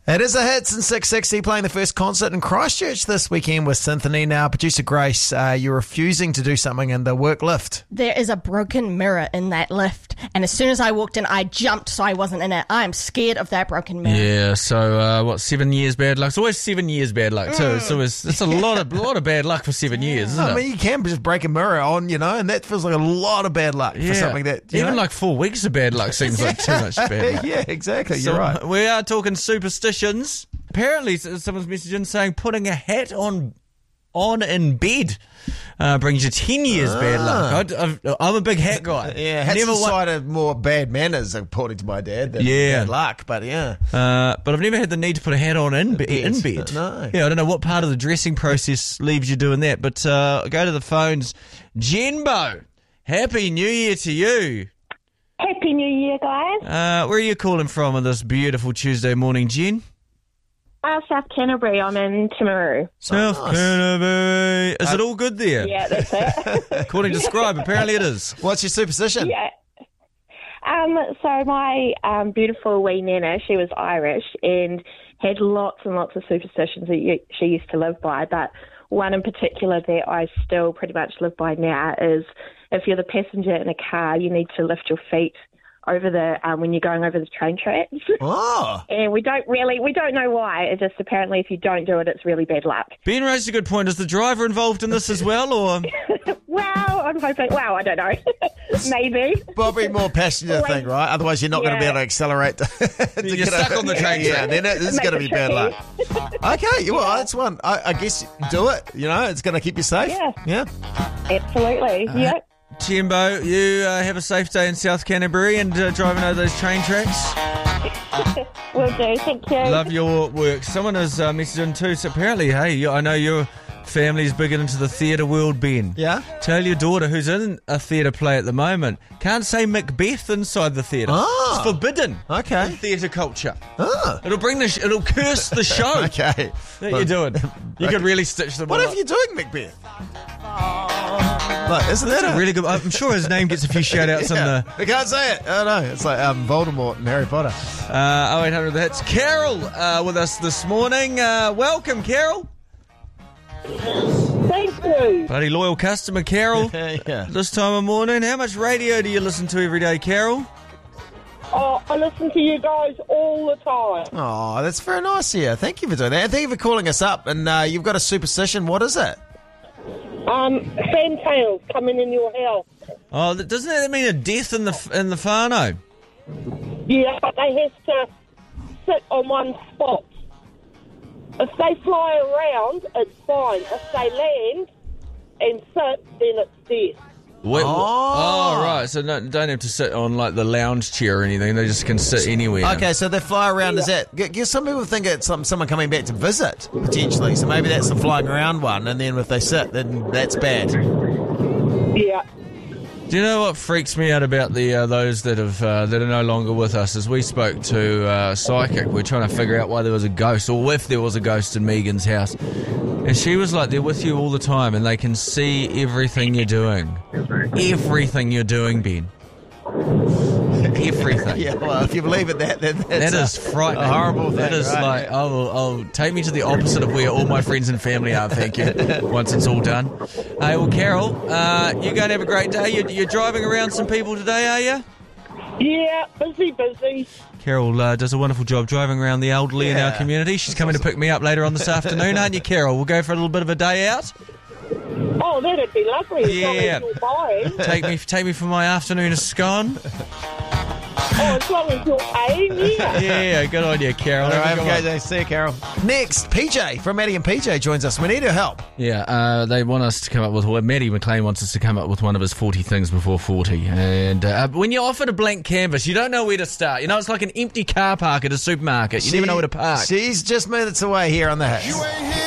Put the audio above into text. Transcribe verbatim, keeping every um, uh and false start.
It is a Hits in six sixty, playing the first concert in Christchurch this weekend with Symphony. Now, producer Grace, uh, you're refusing to do something in the work lift. There is a broken mirror in that lift, and as soon as I walked in, I jumped so I wasn't in it. I am scared of that broken mirror. Yeah, so uh, what, seven years bad luck? It's always seven years bad luck too. Mm. So it's, it's a lot of lot of bad luck for seven years, isn't I it? mean, you can just break a mirror on, you know, and that feels like a lot of bad luck Yeah. for something that, you Even know? like four weeks of bad luck seems like too much bad luck. Yeah, exactly. So You're right. we are talking superstitions. Apparently, someone's messaging saying putting a hat on on in bed uh, brings you ten years Ah. bad luck. I, I've, I'm a big hat guy. Yeah, hats Never a wa- sign of more bad manners, according to my dad, than Yeah. bad luck, but yeah. Uh, but I've never had the need to put a hat on in, be- Bed. in bed. No. Yeah, I don't know what part of the dressing process leaves you doing that. But uh, go to the phones. Jenbo, Happy New Year to you. Happy New Year, guys. Uh, where are you calling from on this beautiful Tuesday morning, Jen? Uh, South Canterbury, I'm in Timaru. South nice. Canterbury. Is it all good there? Yeah, that's it. According to Scribe, apparently it is. What's your superstition? yeah. Um, so my um, beautiful wee nana, she was Irish and had lots and lots of superstitions that you, she used to live by, but one in particular that I still pretty much live by now is if you're the passenger in a car, you need to lift your feet over the um, when you're going over the train tracks. Oh. And we don't really, we don't know why. It just apparently if you don't do it, it's really bad luck. Ben raised a good point. Is the driver involved in this as well, or Well, I'm hoping, well, I don't know. Maybe. Probably more passenger Always- thing, right? Otherwise, you're not going to be Yeah. able to accelerate. To You're get stuck on the train Yeah, track. then it is Make going to it be bad tricky. luck. Okay, well, that's one. I, I guess do it. You know, it's going to keep you safe. Yeah. Yeah. Absolutely. Yep. Jimbo, you uh, have a safe day in South Canterbury and uh, driving over those train tracks. Will do. Thank you. Love your work. Someone has uh, messaged in too. So apparently, hey, you, I know your family's big into the theatre world, Ben. Yeah. Tell your daughter, who's in a theatre play at the moment, can't say Macbeth inside the theatre. Ah. It's forbidden. Okay. in theatre culture. Oh. It'll bring the. Sh- it'll curse the show Okay. that you're doing. You could really stitch them. What all if up. you're doing Macbeth? Like, isn't that a, Really good. I'm sure his name gets a few shout outs in Yeah. the We can't say it. Oh no, it's like um, Voldemort and Harry Potter. uh, oh eight hundred. That's Carol uh, with us this morning. Uh, welcome, Carol. Thank you. Bloody loyal customer, Carol. yeah. This time of morning. How much radio do you listen to every day, Carol? Oh, I listen to you guys all the time. Oh, that's very nice of you. Thank you for doing that. And thank you for calling us up. And uh, you've got a superstition. What is it? Um, fantails coming in your house. Oh, th- doesn't that mean a death in the in the whānau? Yeah, but they have to sit on one spot. If they fly around, it's fine. If they land and sit, then it's death. Wait, Oh. oh, right. So no, don't have to sit on like the lounge chair or anything. They just can sit anywhere. Okay, so they fly around. Is that? Because some people think it's some, someone coming back to visit potentially. So maybe that's the flying around one. And then if they sit, then that's bad. Yeah. Do you know what freaks me out about the uh, those that have uh, that are no longer with us? Is we spoke to uh, Psychic. We're trying to figure out why there was a ghost, or if there was a ghost in Megan's house, and she was like, "They're with you all the time, and they can see everything you're doing, everything you're doing, Ben, everything." Yeah, well, if you believe it, that, that that's That is a, frightening. a horrible thing. That is right? like, oh, oh, take me to the opposite of where all my friends and family are, thank you, once it's all done. Hey, well, Carol, uh, you going to have a great day. You're, you're driving around some people today, are you? Yeah, busy, busy. Carol uh, does a wonderful job driving around the elderly in our Yeah. community. She's coming to pick me up later on this afternoon, aren't you, Carol? We'll go for a little bit of a day out. Oh, that'd be lovely. As long Yeah. as you're buying. Take me, take me for my afternoon of scone. Oh, as long as you're paying, yeah. Yeah, good on you, Carol. All right, Have a have a good great one. day. See you, Carol. Next, P J from Maddie and P J joins us. We need her help. Yeah, uh, they want us to come up with, well, Matty McLean wants us to come up with one of his forty things before forty. And uh, when you're offered a blank canvas, you don't know where to start. You know, it's like an empty car park at a supermarket. You never know where to park. She's just minutes away here on the Hits.